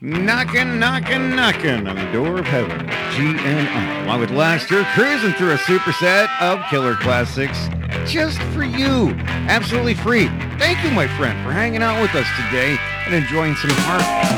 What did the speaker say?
Knocking, knocking, knocking on the door of heaven. GNI, along with Laster, cruising through a superset of killer classics just for you. Absolutely free. Thank you, my friend, for hanging out with us today and enjoying some heart